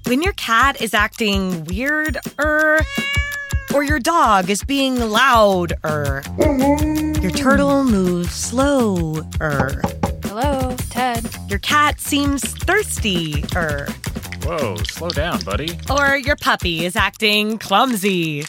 When your cat is acting weird, or your dog is being loud, your turtle moves slow, Hello, Ted. Your cat seems thirsty, Whoa, slow down, buddy. or your puppy is acting clumsy,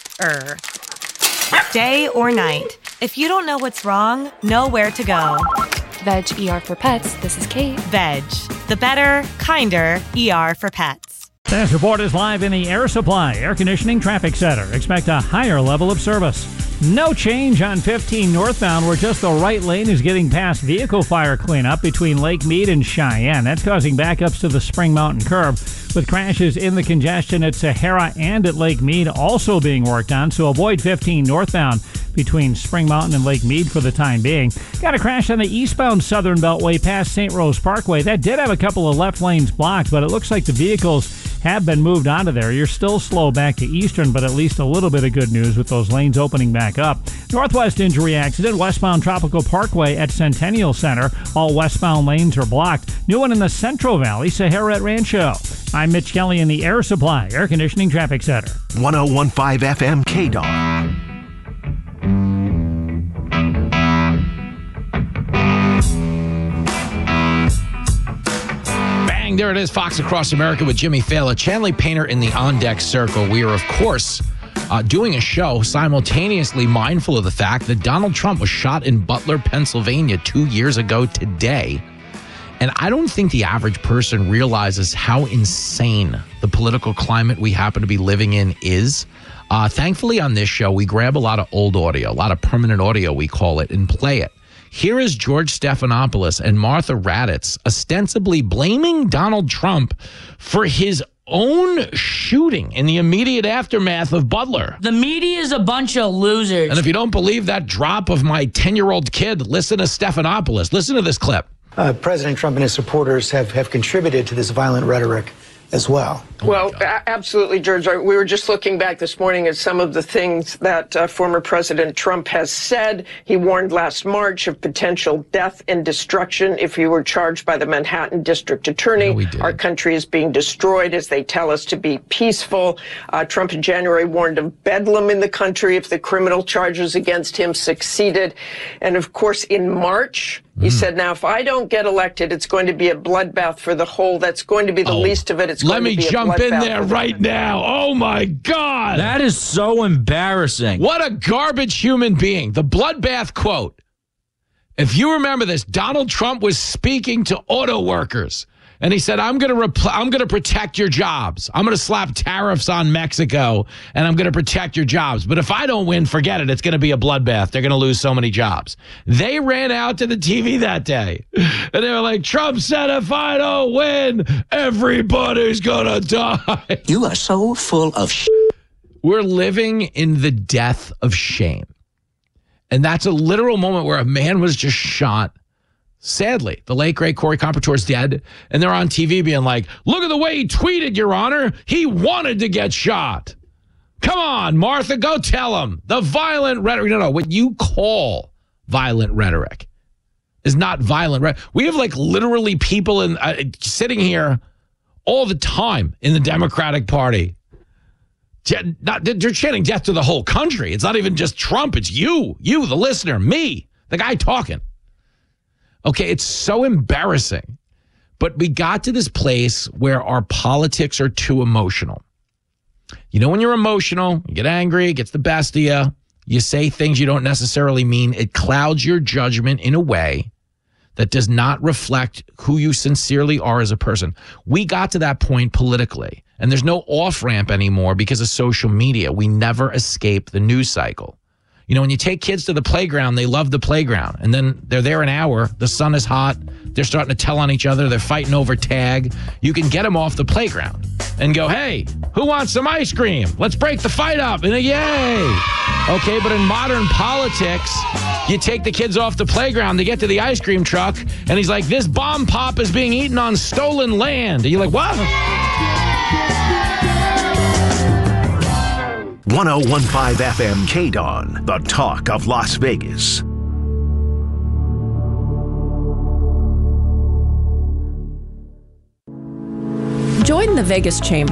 Day or night, if you don't know what's wrong, know where to go. Veg ER for Pets. This is Kate. Veg, the better, kinder ER for pets. This report is live in the Air Supply Air Conditioning Traffic Center. Expect a higher level of service. No change on 15 northbound, where just the right lane is getting past vehicle fire cleanup between Lake Mead and Cheyenne. That's causing backups to the Spring Mountain curve, with crashes in the congestion at Sahara and at Lake Mead also being worked on, so avoid 15 northbound between Spring Mountain and Lake Mead for the time being. Got a crash on the eastbound Southern Beltway past St. Rose Parkway. That did have a couple of left lanes blocked, but it looks like the vehicles have been moved onto there. You're still slow back to Eastern, but at least a little bit of good news with those lanes opening back up. Northwest injury accident, westbound Tropical Parkway at Centennial Center. All westbound lanes are blocked. New one in the Central Valley, Sahara at Rancho. I'm Mitch Kelly in the Air Supply Air Conditioning Traffic Center. 101.5 FM KDAW. There it is, Fox Across America with Jimmy Fallon, Chanley Painter in the On Deck Circle. We are, of course, doing a show simultaneously mindful of the fact that Donald Trump was shot in Butler, Pennsylvania 2 years ago today. And I don't think the average person realizes how insane the political climate we happen to be living in is. Thankfully, on this show, we grab a lot of old audio, a lot of permanent audio, we call it, and play it. Here is George Stephanopoulos and Martha Raddatz ostensibly blaming Donald Trump for his own shooting in the immediate aftermath of Butler. The media is a bunch of losers. And if you don't believe that drop of my 10-year-old kid, listen to Stephanopoulos. Listen to this clip. President Trump and his supporters have contributed to this violent rhetoric as well. Well, absolutely, George. We were just looking back this morning at some of the things that former President Trump has said. He warned last March of potential death and destruction if he were charged by the Manhattan District Attorney. No, our country is being destroyed as they tell us to be peaceful. Trump in January warned of bedlam in the country if the criminal charges against him succeeded. And of course, in March, he said, now, if I don't get elected, it's going to be a bloodbath for the whole. That's going to be the least of it. It's Let me jump in there right now. Oh, my God. That is so embarrassing. What a garbage human being. The bloodbath quote. If you remember this, Donald Trump was speaking to auto workers. And he said, I'm going to protect your jobs. I'm going to slap tariffs on Mexico, and I'm going to protect your jobs. But if I don't win, forget it. It's going to be a bloodbath. They're going to lose so many jobs. They ran out to the TV that day, and they were like, Trump said, if I don't win, everybody's going to die. You are so full of shit. We're living in the death of shame. And that's a literal moment where a man was just shot. Sadly, the late, great Corey Comprador is dead, and they're on TV being like, look at the way he tweeted, Your Honor. He wanted to get shot. Come on, Martha, go tell him. The violent rhetoric. No, what you call violent rhetoric is not violent rhetoric. We have like literally people sitting here all the time in the Democratic Party. They're chanting death to the whole country. It's not even just Trump. It's you, the listener, me, the guy talking. Okay, it's so embarrassing. But we got to this place where our politics are too emotional. You know, when you're emotional, you get angry, it gets the best of you. You say things you don't necessarily mean. It clouds your judgment in a way that does not reflect who you sincerely are as a person. We got to that point politically, and there's no off-ramp anymore because of social media. We never escape the news cycle. You know, when you take kids to the playground, they love the playground. And then they're there an hour. The sun is hot. They're starting to tell on each other. They're fighting over tag. You can get them off the playground and go, hey, who wants some ice cream? Let's break the fight up. And yay. Okay, but in modern politics, you take the kids off the playground. They get to the ice cream truck, and he's like, this bomb pop is being eaten on stolen land. And you're like, what? 101.5 FM KDAW, the talk of Las Vegas. Join the Vegas Chamber.